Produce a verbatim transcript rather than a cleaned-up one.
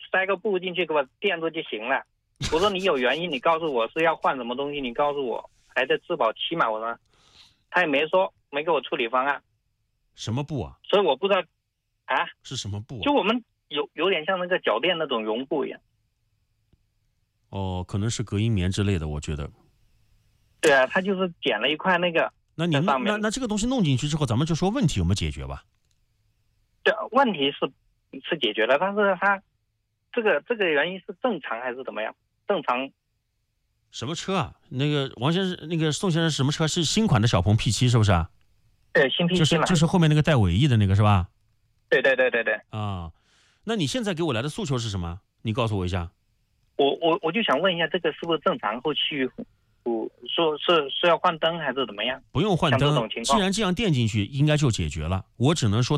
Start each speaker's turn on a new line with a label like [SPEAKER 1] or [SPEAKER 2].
[SPEAKER 1] 塞个布进去给我垫住就行了。我说你有原因，你告诉我是要换什么东西，你告诉我，还在质保期嘛？我说，他也没说，没给我处理方案。
[SPEAKER 2] 什么布啊？
[SPEAKER 1] 所以我不知道啊，
[SPEAKER 2] 是什么布、啊？
[SPEAKER 1] 就我们有有点像那个脚垫那种绒布一样。
[SPEAKER 2] 哦，可能是隔音棉之类的，我觉得。
[SPEAKER 1] 对啊，他就是剪了一块那个。
[SPEAKER 2] 那你那那那这个东西弄进去之后，咱们就说问题有没有解决吧？
[SPEAKER 1] 对，问题是是解决了，但是他这个这个原因是正常还是怎么样？正常。
[SPEAKER 2] 什么车啊？那个王先生，那个宋先生什么车？是新款的小鹏 P 七 是不是啊？
[SPEAKER 1] 对，新 P 七
[SPEAKER 2] 就是就是后面那个带尾翼的那个是吧？
[SPEAKER 1] 对对对对对。
[SPEAKER 2] 啊，那你现在给我来的诉求是什么？你告诉我一下。
[SPEAKER 1] 我我我就想问一下，这个是不是正常？后期我说是是要换灯还是怎么样？
[SPEAKER 2] 不用换灯，既然这样垫进去，应该就解决了。我只能说